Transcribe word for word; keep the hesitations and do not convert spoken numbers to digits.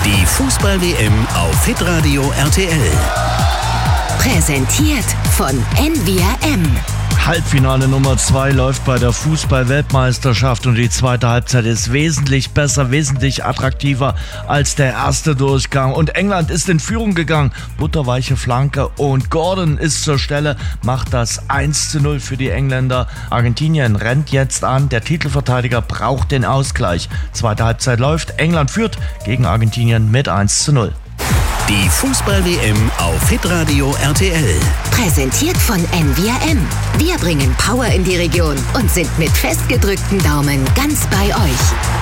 Die Fußball-W M auf Hitradio R T L. Präsentiert von N V R M. Halbfinale Nummer zwei läuft bei der Fußball-Weltmeisterschaft und die zweite Halbzeit ist wesentlich besser, wesentlich attraktiver als der erste Durchgang. Und England ist in Führung gegangen. Butterweiche Flanke und Gordon ist zur Stelle, macht das eins zu null für die Engländer. Argentinien rennt jetzt an, der Titelverteidiger braucht den Ausgleich. Zweite Halbzeit läuft, England führt gegen Argentinien mit eins zu null. Die Fußball-W M auf Hitradio R T L. Präsentiert von N V R M. Wir bringen Power in die Region und sind mit festgedrückten Daumen ganz bei euch.